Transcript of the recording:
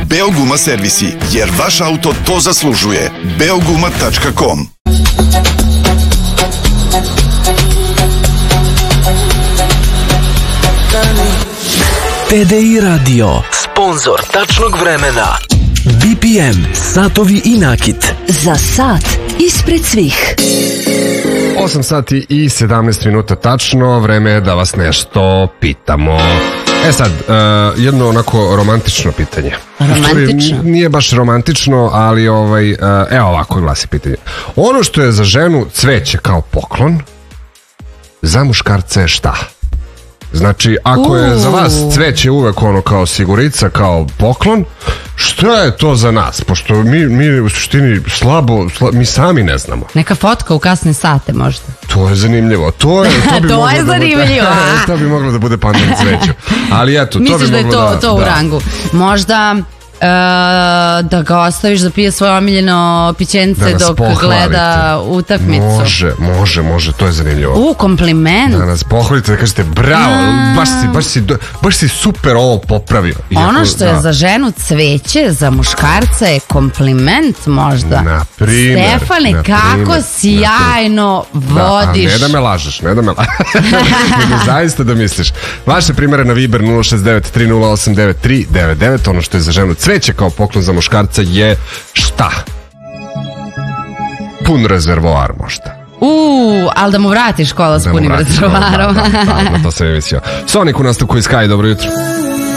Beoguma servisi, jer vaš auto to zaslužuje. Beoguma.com. TDI Radio, sponzor tačnog vremena. BPM, satovi i nakit. Za sat ispred svih. 8 sati i 17 minuta tačno, vreme je da vas nešto pitamo. Sad, jedno onako romantično pitanje. Romantično? Nije baš romantično, ali evo ovako glasi pitanje. Ono što je za ženu cveće kao poklon, za muškarce je šta? Znači, ako je za vas cveće uvek ono kao sigurica, kao poklon, šta je to za nas? Pošto mi u suštini mi sami ne znamo. Neka fotka u kasne sate možda. To je zanimljivo. To je zanimljivo. To bi moglo da bude pandan cveću. Ali eto, misliš to bi moglo da je to u rangu. Možda da ga ostaviš da pije svoje omiljeno pićence dok gleda utakmicu. Može, to je zanimljivo. Kompliment. Da nas pohvalite, da kažete bravo, baš si super ovo popravio. Ono što je za ženu cveće, za muškarca je kompliment možda. Naprimer. Stefane, kako sjajno vodiš. Ne da me lažeš, nego zaista da misliš. Vaše primere na Viber 069 308 9399, ono što je za ženu cveće kao poklon, za muškarca je šta? Pun rezervoar možda. Ali da mu vratiš kola s punim rezervoarom. Da, to sam je mislio. Sonic u nastavku iz Sky, dobro jutro.